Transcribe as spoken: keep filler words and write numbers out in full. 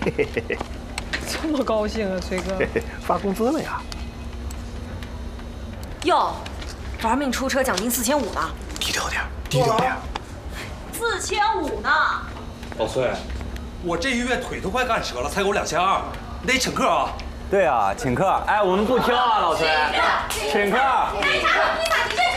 这么高兴啊，崔哥！ 发工资了呀！ 哟，玩命出车奖金四千五呢！ 低调点，低调点。 四千五呢！ 老崔，我这一月腿都快干折了，才给我两千二，你得请客啊！ 对啊，请客！哎，我们不挑啊，老崔，请客！ 奶茶和披萨，你这